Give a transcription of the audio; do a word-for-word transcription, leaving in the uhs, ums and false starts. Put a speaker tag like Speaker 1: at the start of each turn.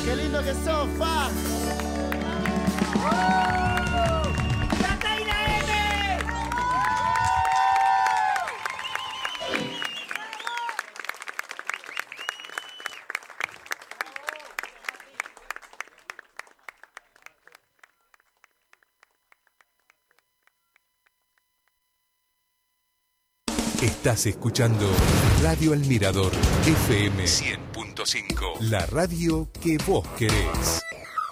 Speaker 1: Qué lindo que sos, fa.
Speaker 2: Estás escuchando Radio El Mirador F M cien punto cinco, la radio que vos querés.